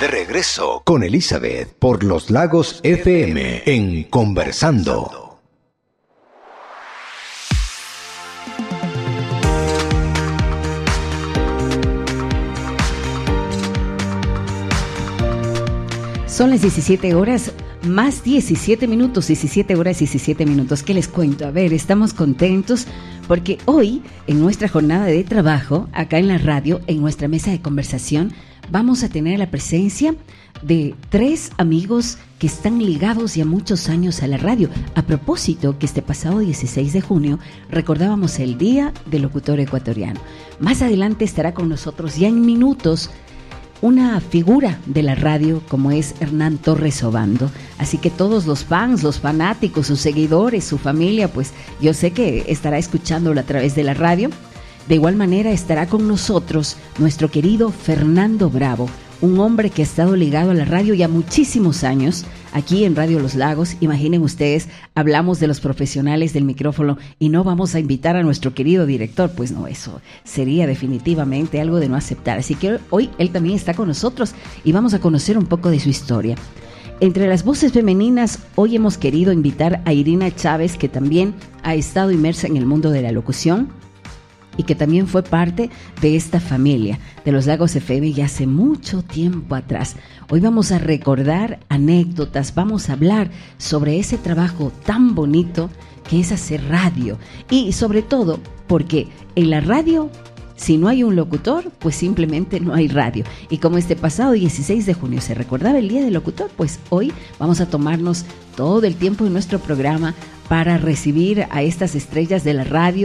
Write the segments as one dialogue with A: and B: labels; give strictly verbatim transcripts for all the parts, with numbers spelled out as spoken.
A: De regreso con Elizabeth por Los Lagos F M en Conversando.
B: Son las diecisiete horas más diecisiete minutos, diecisiete horas diecisiete minutos. ¿Qué les cuento? A ver, estamos contentos porque hoy en nuestra jornada de trabajo, acá en la radio, en nuestra mesa de conversación, vamos a tener la presencia de tres amigos que están ligados ya muchos años a la radio. A propósito, que este pasado dieciséis de junio recordábamos el Día del Locutor Ecuatoriano. Más adelante estará con nosotros ya en minutos una figura de la radio como es Hernán Torres Obando. Así que todos los fans, los fanáticos, sus seguidores, su familia, pues yo sé que estará escuchándolo a través de la radio. De igual manera estará con nosotros nuestro querido Fernando Bravo, un hombre que ha estado ligado a la radio ya muchísimos años, aquí en Radio Los Lagos. Imaginen ustedes, hablamos de los profesionales del micrófono y no vamos a invitar a nuestro querido director, pues no, eso sería definitivamente algo de no aceptar. Así que hoy él también está con nosotros y vamos a conocer un poco de su historia. Entre las voces femeninas, hoy hemos querido invitar a Irina Chávez, que también ha estado inmersa en el mundo de la locución y que también fue parte de esta familia de Los Lagos F M ya hace mucho tiempo atrás. Hoy vamos a recordar anécdotas, vamos a hablar sobre ese trabajo tan bonito que es hacer radio, y sobre todo porque en la radio, si no hay un locutor, pues simplemente no hay radio. Y como este pasado dieciséis de junio se recordaba el Día del Locutor, pues hoy vamos a tomarnos todo el tiempo en nuestro programa para recibir a estas estrellas de la radio,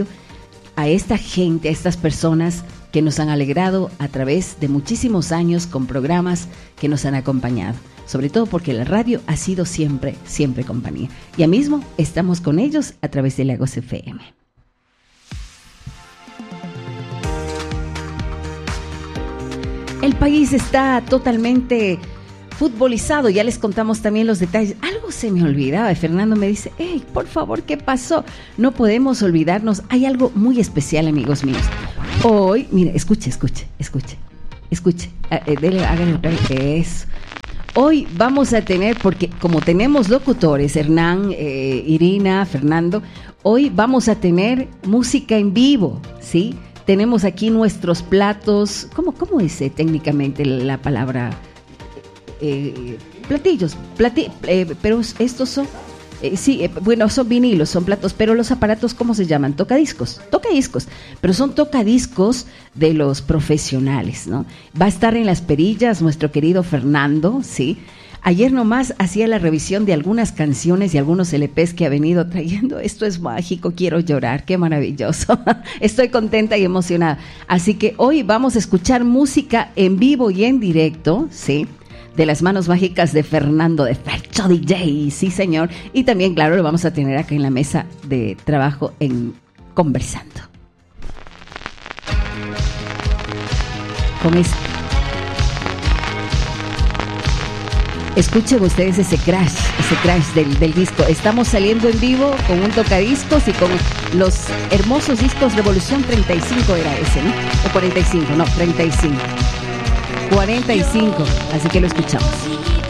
B: a esta gente, a estas personas que nos han alegrado a través de muchísimos años con programas que nos han acompañado. Sobre todo porque la radio ha sido siempre, siempre compañía. Ya mismo estamos con ellos a través de Lagos F M. El país está totalmente futbolizado, ya les contamos también los detalles. Algo se me olvidaba, Fernando me dice, hey, por favor, ¿qué pasó? No podemos olvidarnos, hay algo muy especial, amigos míos. Hoy, mire, escuche, escuche, escuche, escuche, eh, dele, háganle eso. Hoy vamos a tener, porque como tenemos locutores, Hernán, eh, Irina, Fernando, hoy vamos a tener música en vivo, ¿sí? Tenemos aquí nuestros platos, ¿cómo, cómo es eh, técnicamente la palabra? Eh, platillos, plati, eh, pero estos son, eh, sí, eh, bueno, son vinilos, son platos, pero los aparatos, ¿cómo se llaman? Tocadiscos, tocadiscos, pero son tocadiscos de los profesionales, ¿no? Va a estar en las perillas nuestro querido Fernando, ¿sí? Ayer nomás hacía la revisión de algunas canciones y algunos L Pes que ha venido trayendo. Esto es mágico, quiero llorar, qué maravilloso. Estoy contenta y emocionada. Así que hoy vamos a escuchar música en vivo y en directo, ¿sí? De las manos mágicas de Fernando, de Fercho D J, sí señor. Y también, claro, lo vamos a tener acá en la mesa de trabajo en Conversando. Con este. Escuchen ustedes ese crash, ese crash del, del disco. Estamos saliendo en vivo con un tocadiscos y con los hermosos discos Revolución treinta y cinco era ese, ¿no? O cuarenta y cinco, no, treinta y cinco. cuarenta y cinco, así que lo escuchamos.